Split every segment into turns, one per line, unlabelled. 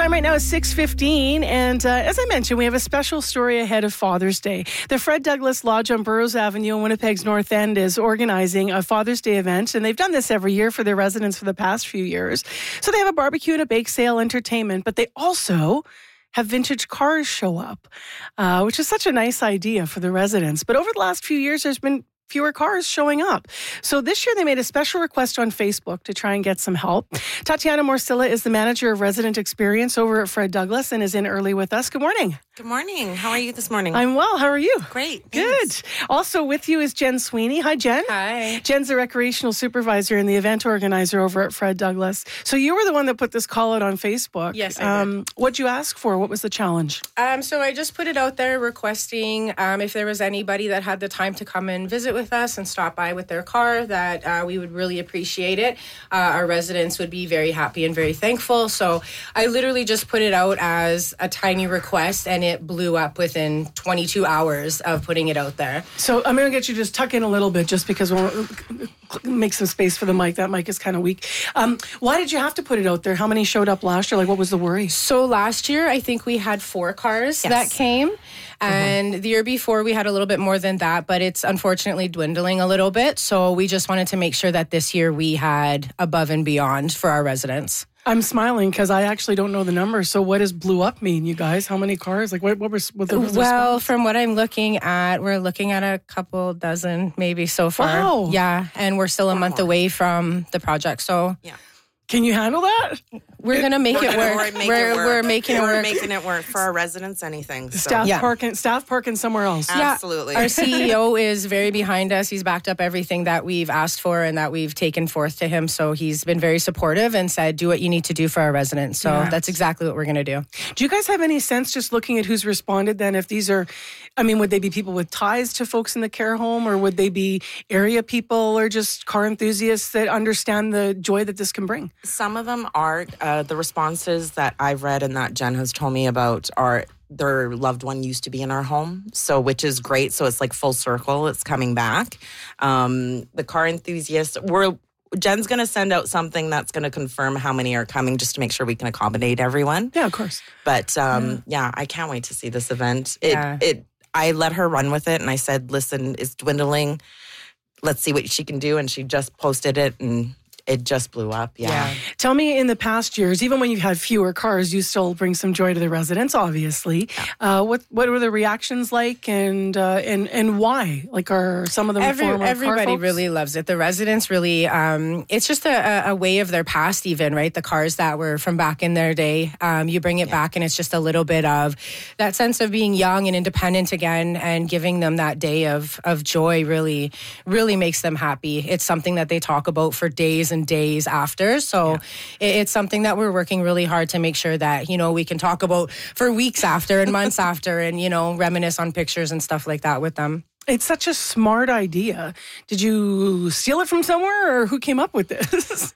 time right now is 6:15, and as I mentioned, we have a special story ahead of Father's Day. The Fred Douglas Lodge on Burroughs Avenue in Winnipeg's North End is organizing a Father's Day event, and they've done this every year for their residents for the past few years. So they have a barbecue and a bake sale, entertainment, but they also have vintage cars show up, which is such a nice idea for the residents. But over the last few years, there's been fewer cars showing up. So this year they made a special request on Facebook to try and get some help. Tatiana Morsilla is the manager of resident experience over at Fred Douglas and is in early with us. Good morning.
Good morning. How are you this morning?
I'm well. How are you?
Great.
Good. Also with you is Jen Sweeney. Hi, Jen.
Hi.
Jen's the recreational supervisor and the event organizer over at Fred Douglas. So you were the one that put this call out on Facebook.
Yes, I did.
What'd you ask for? What was the challenge?
So I just put it out there requesting if there was anybody that had the time to come and visit with us and stop by with their car, that we would really appreciate it. Our residents would be very happy and very thankful. So I literally just put it out as a tiny request, and it blew up within 22 hours of putting it out there.
So I'm going to get you to just tuck in a little bit just because we'll make some space for the mic. That mic is kind of weak. Why did you have to put it out there? How many showed up last year? Like, what was the worry?
So last year, I think we had 4 cars that came. And the year before, we had a little bit more than that, but it's unfortunately dwindling a little bit. So we just wanted to make sure that this year we had above and beyond for our residents.
I'm smiling because I actually don't know the numbers. So what does blew up mean, you guys? How many cars? Like, what was the
Well, from what I'm looking at, we're looking at a couple dozen maybe so far.
Wow.
Yeah, and we're still a month away from the project. So
Yeah.
Can you handle that?
we're going to make it work. We're making it work.
We're making it work for our residents, anything. So.
Staff parking somewhere else.
Absolutely.
Yeah, our CEO is very behind us. He's backed up everything that we've asked for and that we've taken forth to him. So he's been very supportive and said, do what you need to do for our residents. So that's exactly what we're going to do.
Do you guys have any sense, just looking at who's responded then, if these are, would they be people with ties to folks in the care home, or would they be area people or just car enthusiasts that understand the joy that this can bring?
Some of them are. The responses that I've read and that Jen has told me about are their loved one used to be in our home, so which is great. So it's like full circle. It's coming back. The car enthusiasts, Jen's going to send out something that's going to confirm how many are coming, just to make sure we can accommodate everyone.
Yeah, of course.
But I can't wait to see this event. I let her run with it, and I said, listen, it's dwindling. Let's see what she can do. And she just posted it, and it just blew up. Yeah.
Tell me, in the past years, even when you've had fewer cars, you still bring some joy to the residents, obviously. Yeah. What were the reactions like, and why? Like, are some of them former
everybody
car folks?
Really loves it. The residents really, it's just a way of their past even, right? The cars that were from back in their day, you bring it back, and it's just a little bit of that sense of being young and independent again, and giving them that day of joy really, really makes them happy. It's something that they talk about for days and days after. So it's something that we're working really hard to make sure that, we can talk about for weeks after and months after, and, reminisce on pictures and stuff like that with them.
It's such a smart idea. Did you steal it from somewhere, or who came up with this?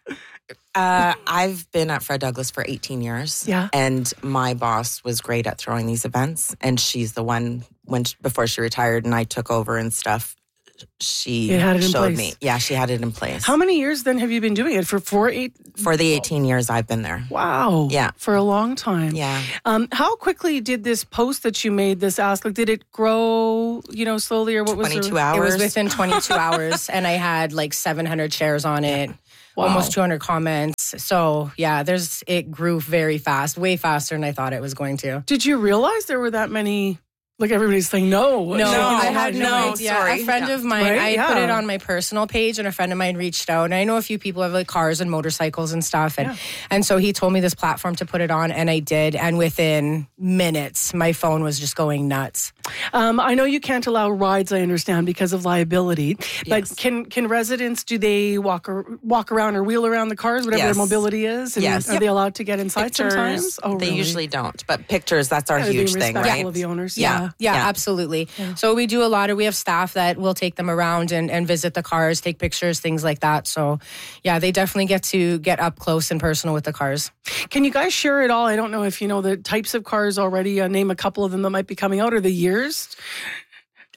I've been at Fred Douglas for 18 years.
Yeah.
And my boss was great at throwing these events. And she's the one, before she retired and I took over and stuff, she showed me. Yeah, she had it in place.
How many years then have you been doing it? For
the 18 years I've been there.
Wow.
Yeah.
For a long time.
Yeah.
How quickly did this post that you made, this ask, like, did it grow, slowly, or what was
22 hours?
It was within 22 hours, and I had like 700 shares on it. Wow. Almost 200 comments. So yeah, it grew very fast, way faster than I thought it was going to.
Did you realize there were that many? Like, everybody's saying no.
I had no idea.
Sorry.
A friend of mine,
Right?
I put it on my personal page, and a friend of mine reached out. And I know a few people have like cars and motorcycles and stuff. And so he told me this platform to put it on, and I did. And within minutes, my phone was just going nuts.
I know you can't allow rides, I understand, because of liability. But
Yes.
can residents, do they walk around or wheel around the cars, whatever their mobility is? And
Yes.
Are they allowed to get inside
Pictures,
sometimes? Oh,
they
really?
usually don't. But pictures, that's our huge thing,
respectful
right?
of the owners.
Yeah.
Yeah, absolutely. Yeah. So we do we have staff that will take them around and visit the cars, take pictures, things like that. So yeah, they definitely get to get up close and personal with the cars.
Can you guys share it all? I don't know if you know the types of cars already. Name a couple of them that might be coming out, or the years.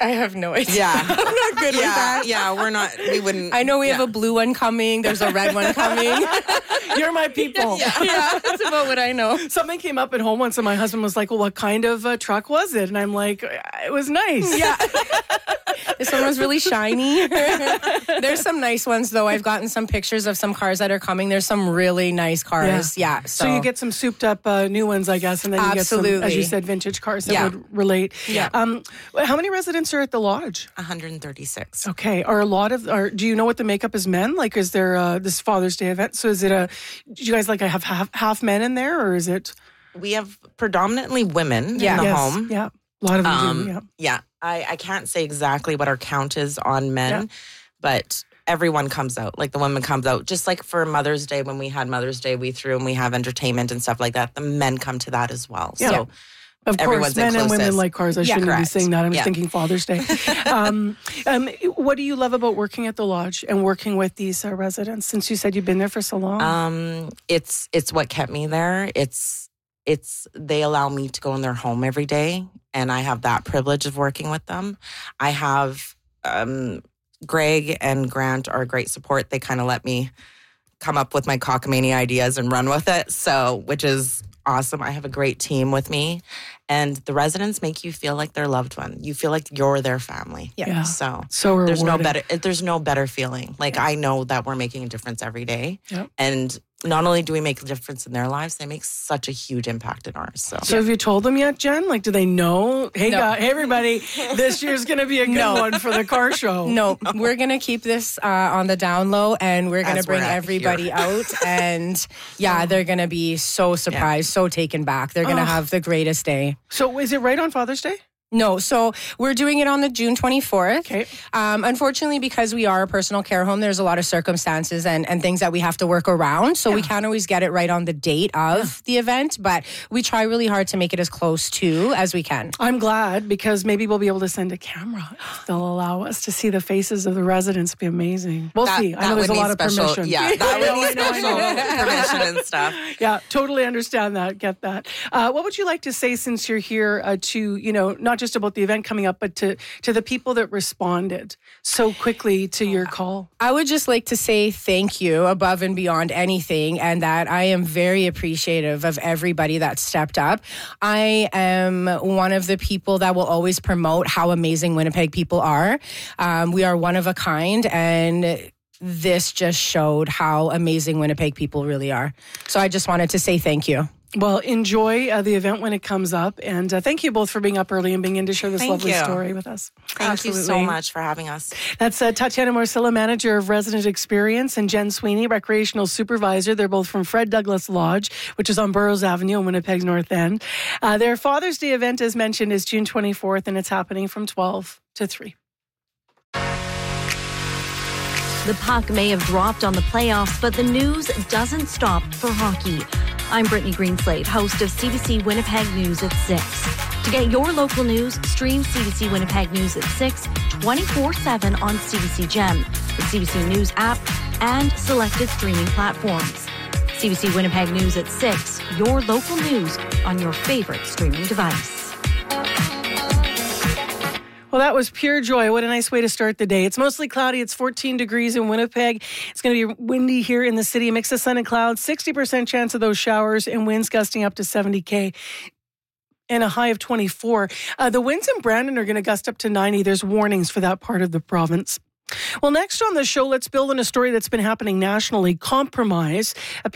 I have no idea.
Yeah.
I'm not good with that.
Yeah, we wouldn't.
I know we have a blue one coming. There's a red one coming.
You're my people.
Yeah, that's about what I know.
Something came up at home once, and my husband was like, well, what kind of truck was it? And I'm like, it was nice.
Yeah. This one was really shiny. There's some nice ones, though. I've gotten some pictures of some cars that are coming. There's some really nice cars. Yeah.
So you get some souped up new ones, I guess, and then you get some, as you said, vintage cars that would relate.
Yeah.
How many residents are at the lodge?
136.
Okay. Do you know what the makeup is men? Like, is there this Father's Day event? So is it do you guys like have half men in there, or is it?
We have predominantly women in the home.
Yeah. A lot of them do.
Yeah. I can't say exactly what our count is on men, but everyone comes out. Like the women comes out. Just like for Mother's Day, when we had Mother's Day, we threw and we have entertainment and stuff like that. The men come to that as well.
Yeah.
So
of course, men and women like cars. I shouldn't be saying that. I'm just thinking Father's Day. What do you love about working at the lodge and working with these residents? Since you said you've been there for so long,
it's what kept me there. It's they allow me to go in their home every day, and I have that privilege of working with them. I have Greg and Grant are great support. They kind of let me come up with my cockamamie ideas and run with it. So, which is awesome. I have a great team with me, and the residents make you feel like their loved one. You feel like you're their family.
Yeah.
So
rewarding.
there's no better feeling. Like I know that we're making a difference every day.
Yep.
And not only do we make a difference in their lives, they make such a huge impact in ours. So
have you told them yet, Jen? Like, do they know? Hey, hey everybody, this year's going to be a good one for the car show.
No, we're going to keep this on the down low, and we're going to bring everybody out. And they're going to be so surprised, so taken back. They're going to have the greatest day.
So is it right on Father's Day?
No, so we're doing it on the June 24th.
Okay.
Unfortunately, because we are a personal care home, there's a lot of circumstances and things that we have to work around. So we can't always get it right on the date of the event, but we try really hard to make it as close to as we can.
I'm glad, because maybe we'll be able to send a camera if they'll allow us to see the faces of the residents. It'd be amazing. We'll see. I know there's a lot of permission.
Yeah, that would need special permission and stuff.
Yeah, totally understand that. Get that. What would you like to say, since you're here, to, not just about the event coming up, but to the people that responded so quickly to your call?
I would just like to say thank you above and beyond anything, and that I am very appreciative of everybody that stepped up. I am one of the people that will always promote how amazing Winnipeg people are. We are one of a kind, and this just showed how amazing Winnipeg people really are. So I just wanted to say thank you.
Well, enjoy the event when it comes up. And thank you both for being up early and being in to share this lovely story with us.
Thank you so much for having us.
That's Tatiana Marcilla, Manager of Resident Experience, and Jen Sweeney, Recreational Supervisor. They're both from Fred Douglas Lodge, which is on Burroughs Avenue in Winnipeg's North End. Their Father's Day event, as mentioned, is June 24th, and it's happening from 12 to 3.
The puck may have dropped on the playoffs, but the news doesn't stop for hockey. I'm Brittany Greenslade, host of CBC Winnipeg News at 6. To get your local news, stream CBC Winnipeg News at 6, 24/7 on CBC Gem, the CBC News app, and selected streaming platforms. CBC Winnipeg News at 6, your local news on your favorite streaming device.
Well, that was pure joy. What a nice way to start the day. It's mostly cloudy. It's 14 degrees in Winnipeg. It's going to be windy here in the city. Mix of sun and clouds. 60% chance of those showers, and winds gusting up to 70 km. And a high of 24. The winds in Brandon are going to gust up to 90. There's warnings for that part of the province. Well, next on the show, let's build on a story that's been happening nationally. Compromise